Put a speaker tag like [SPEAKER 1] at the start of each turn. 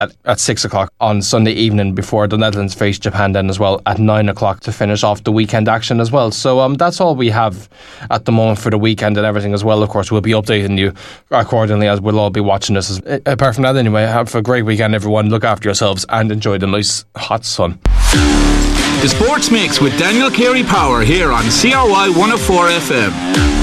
[SPEAKER 1] at 6 o'clock on Sunday evening before the Netherlands face Japan then as well at 9 o'clock to finish off the weekend action as well. So that's all we have at the moment for the weekend and everything as well. Of course, we'll be updating you accordingly as we'll all be watching this. Apart from that anyway, have a great weekend everyone. Look after yourselves and enjoy the nice hot sun.
[SPEAKER 2] The Sports Mix with Daniel Carey Power here on CRY 104 FM.